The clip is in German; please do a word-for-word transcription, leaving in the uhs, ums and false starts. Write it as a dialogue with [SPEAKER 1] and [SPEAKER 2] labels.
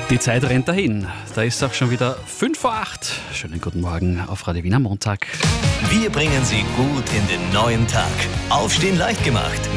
[SPEAKER 1] Die Zeit rennt dahin. Da ist auch schon wieder fünf vor acht. Schönen guten Morgen auf Radio Wien am Montag.
[SPEAKER 2] Wir bringen Sie gut in den neuen Tag. Aufstehen leicht gemacht